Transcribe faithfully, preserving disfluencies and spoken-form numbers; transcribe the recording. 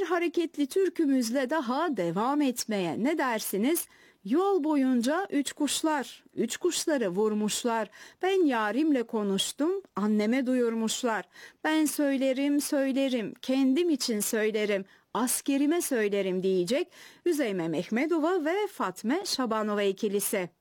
hareketli türkümüzle daha devam etmeye ne dersiniz? Yol boyunca üç kuşlar, üç kuşları vurmuşlar. Ben yarimle konuştum, anneme duyurmuşlar. Ben söylerim, söylerim, kendim için söylerim, askerime söylerim diyecek Üzeyme Mehmedova ve Fatme Şabanova ikilisi.